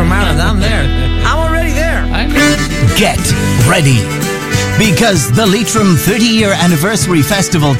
from Ireland. I'm there. I'm already there. Get ready. Because the Leitrim 30-year anniversary festival